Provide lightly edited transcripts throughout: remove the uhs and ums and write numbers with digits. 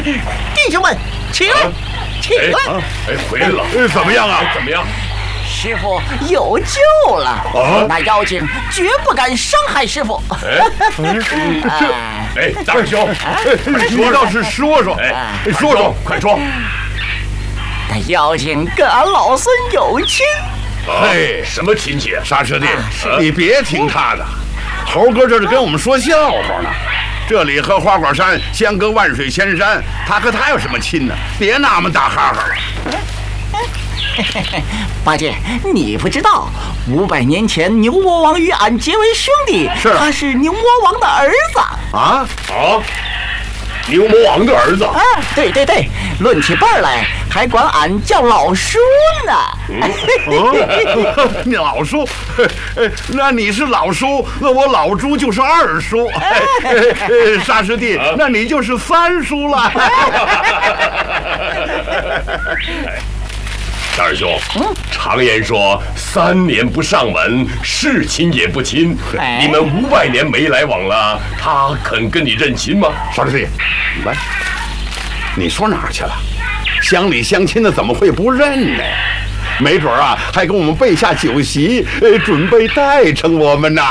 弟兄们，起来，起来！ 回来了， 怎么样啊？ 怎么样？ 师傅有救了！那妖精绝不敢伤害师傅。 大师兄， 你倒是说说，说说， 快说！ 那妖精跟俺老孙有亲。 嘿， 什么亲戚？ 沙师弟，你别听他的，猴哥这是跟我们说笑话呢。这里和花果山相隔万水千山，他和他有什么亲呢？别那么大哈哈了。 八戒，你不知道，500年前牛魔王与俺结为兄弟， 是他是牛魔王的儿子。 牛魔王的儿子啊？ 对，论起辈儿来，还管俺叫老叔呢。 老叔，那你是老叔，那我老猪就是二叔。沙师弟，那你就是3叔了。 大师兄，常言说3年不上门，是亲也不亲。你们500年没来往了，他肯跟你认亲吗？ 沙师弟，来，你说哪儿去了？乡里乡亲的怎么会不认呢？没准啊，还给我们备下酒席，准备待成我们呐。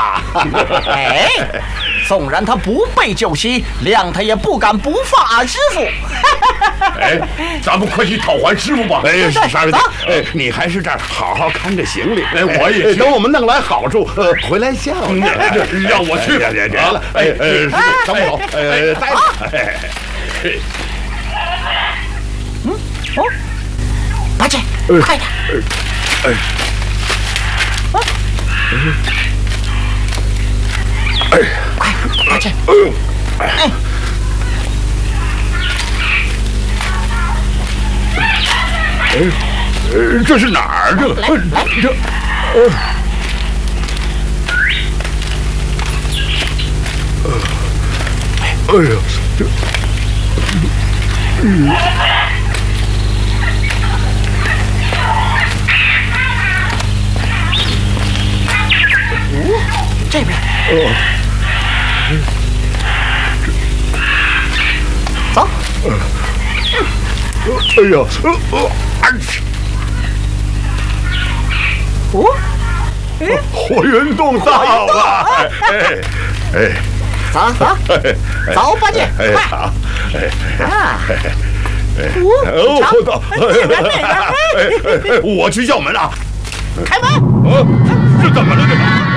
纵然他不备酒席，谅他也不敢不放俺师傅。 咱们快去讨还师傅吧。 沙师弟，你还是这儿好好看着行李。 我也去。 等我们弄来好处，回来笑。 让我去。 得了，等我走。待着。 八戒，快点！快，八戒！ 这是哪儿？ 这边。走。 火云洞到了！ 走，八戒，快！ 我去叫门啊！ 开门！ 这怎么了？这个。